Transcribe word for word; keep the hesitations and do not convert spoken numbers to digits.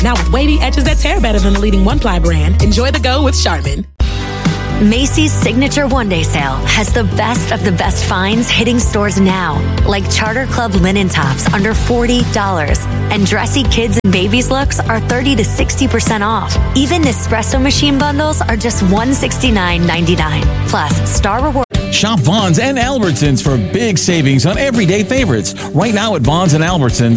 Now with wavy edges that tear better than the leading one-ply brand, enjoy the go with Charmin. Macy's Signature One Day Sale has the best of the best finds hitting stores now, like Charter Club linen tops under forty dollars, and dressy kids and babies looks are thirty to sixty percent off. Even Nespresso machine bundles are just one hundred sixty-nine ninety-nine. Plus, Star Reward. Shop Vons and Albertsons for big savings on everyday favorites. Right now at Vons and Albertsons,